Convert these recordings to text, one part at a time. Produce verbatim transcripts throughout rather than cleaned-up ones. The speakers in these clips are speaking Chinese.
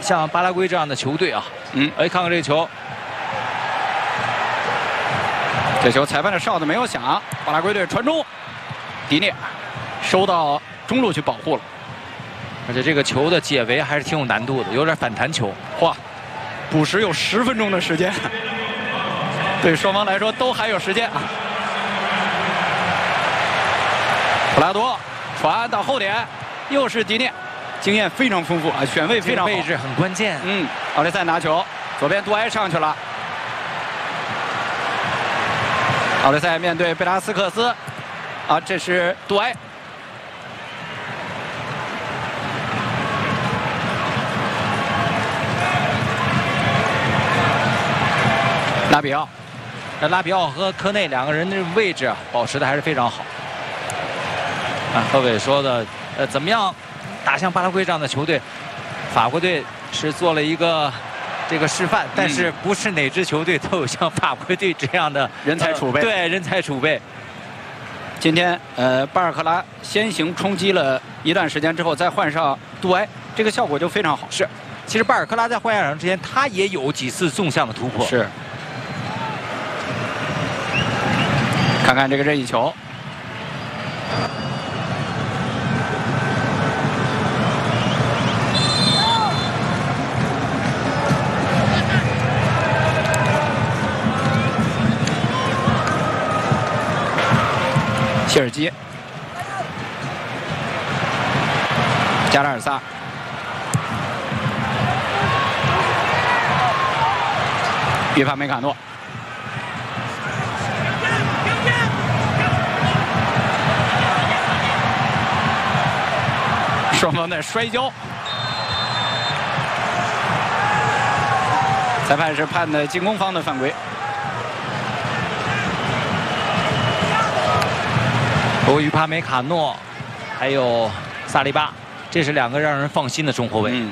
像巴拉圭这样的球队啊。嗯，哎，看看这个球， 这球裁判的哨子没有响，巴拉圭队传中，迪涅收到中路去保护了。 而且这个球的解围还是挺有难度的，有点反弹球。 哇，补时有十分钟的时间，对双方来说都还有时间啊。普拉多传到后点，又是迪涅，经验非常丰富啊，选位非常好， 位置很关键。 嗯，奥雷塞拿球，左边杜埃上去了。奥雷塞面对贝拉斯克斯，啊，这是杜埃。拉比奥， 那拉比奥和科内两个人的位置啊，保持的还是非常好。啊，贺伟说的，呃，怎么样打像巴拉圭这样的球队？法国队是做了一个这个示范，但是不是哪支球队都有像法国队这样的人才储备？ 呃、对，人才储备。 今天，呃，巴尔克拉先行冲击了一段时间之后，再换上杜埃，这个效果就非常好。 是，其实巴尔克拉在换下场之前，他也有几次纵向的突破。 是。看看这个任意球，谢尔基、加拉尔萨、约帕梅卡诺。双方在摔跤，裁判是判的进攻方的犯规。 由于帕梅卡诺还有萨利巴，这是两个让人放心的中后卫。 嗯，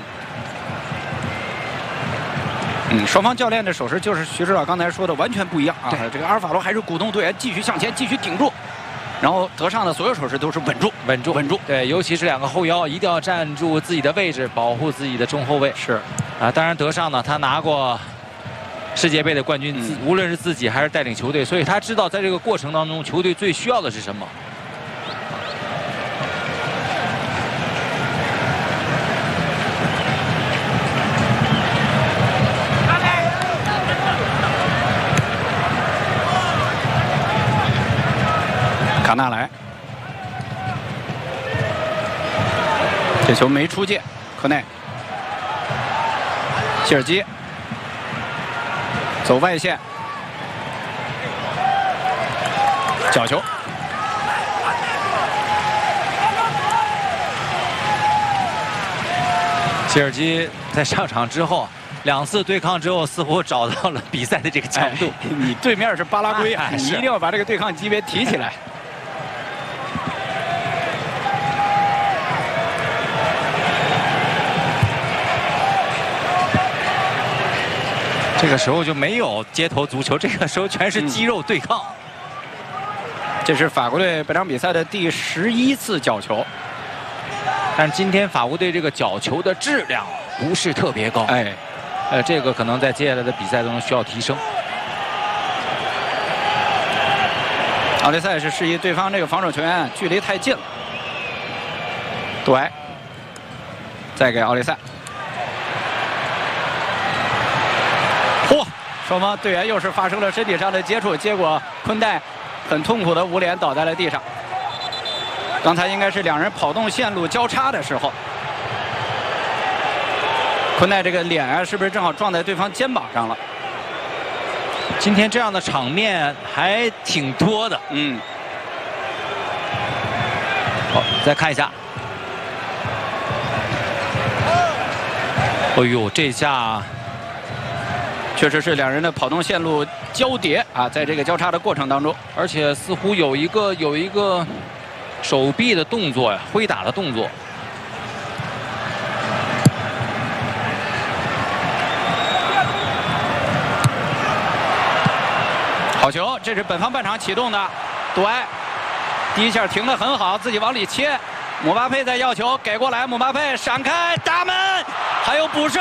嗯，双方教练的手势就是徐指导刚才说的完全不一样啊。这个阿尔法罗还是鼓动队员继续向前，继续顶住。然后德尚的所有手势都是稳住、 稳住、 稳住。 对，尤其是两个后腰一定要站住自己的位置，保护自己的中后卫。 是， 啊，当然德尚呢，他拿过世界杯的冠军，嗯、无论是自己还是带领球队，所以他知道在这个过程当中，球队最需要的是什么。 卡纳莱，这球没出界，科内，谢尔基走外线，角球， 谢尔基在上场之后，两次对抗之后，似乎找到了比赛的这个强度。 哎、你对面是巴拉圭，哎、你一定要把这个对抗级别提起来。 这个时候就没有街头足球，这个时候全是肌肉对抗。 嗯、这是法国队本场比赛的第十一次角球， 但是今天法国队这个角球的质量不是特别高。 哎， 呃，这个可能在接下来的比赛当中需要提升。 奥雷塞是示意对方这个防守球员距离太近了。杜埃再给奥雷塞。嚯！双方队员又是发生了身体上的接触，结果昆代很痛苦的捂脸倒在了地上。刚才应该是两人跑动线路交叉的时候，昆代这个脸啊，是不是正好撞在对方肩膀上了？ 今天这样的场面还挺多的。嗯。好，再看一下。哎呦，这下。 确实是两人的跑动线路交叠啊，在这个交叉的过程当中， 而且似乎有一个有一个手臂的动作呀，挥打的动作。 好球，这是本方半场启动的，杜埃第一下停得很好，自己往里切，姆巴佩在要球，给过来，姆巴佩闪开，打门，还有补射。